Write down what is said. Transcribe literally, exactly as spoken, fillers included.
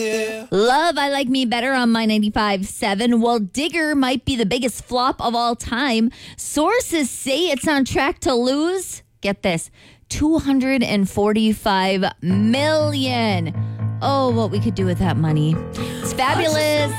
Love, I Like Me Better on My ninety-five point seven. Well, Digger might be the biggest flop of all time. Sources say it's on track to lose, get this, two hundred forty-five million dollars. Oh, what we could do with that money. It's fabulous.